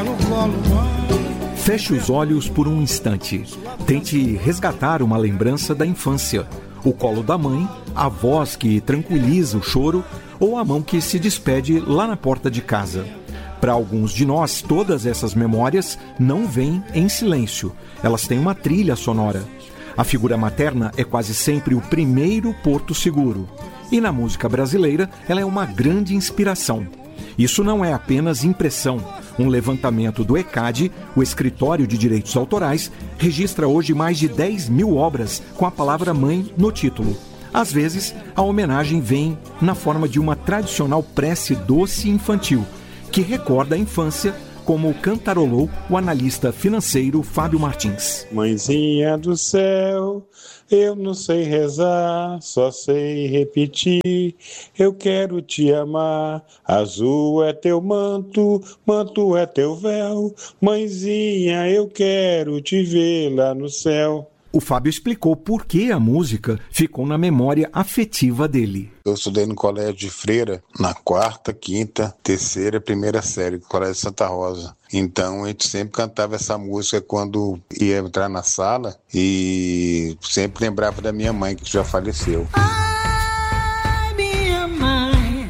no colo, mãe. Feche os olhos por um instante. Tente resgatar uma lembrança da infância. O colo da mãe, a voz que tranquiliza o choro ou a mão que se despede lá na porta de casa. Para alguns de nós, todas essas memórias não vêm em silêncio. Elas têm uma trilha sonora. A figura materna é quase sempre o primeiro porto seguro. E na música brasileira, ela é uma grande inspiração. Isso não é apenas impressão. Um levantamento do ECAD, o Escritório de Direitos Autorais, registra hoje mais de 10 mil obras com a palavra mãe no título. Às vezes, a homenagem vem na forma de uma tradicional prece doce infantil, que recorda a infância, como cantarolou o analista financeiro Fábio Martins. Mãezinha do céu, eu não sei rezar, só sei repetir. Eu quero te amar, azul é teu manto, manto é teu véu. Mãezinha, eu quero te ver lá no céu. O Fábio explicou por que a música ficou na memória afetiva dele. Eu estudei no colégio de freira, na 4ª, 5ª, 3ª e 1ª série, do colégio Santa Rosa. Então a gente sempre cantava essa música quando ia entrar na sala e sempre lembrava da minha mãe, que já faleceu. Ai, minha mãe,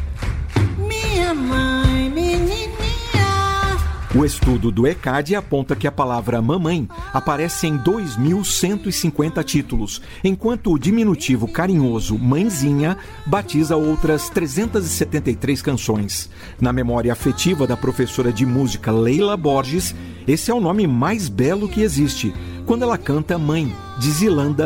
menininha. O estudo do ECAD aponta que a palavra mamãe aparece em 2.150 títulos, enquanto o diminutivo carinhoso mãezinha batiza outras 373 canções. Na memória afetiva da professora de música Leila Borges, esse é o nome mais belo que existe, quando ela canta Mãe, de Zilanda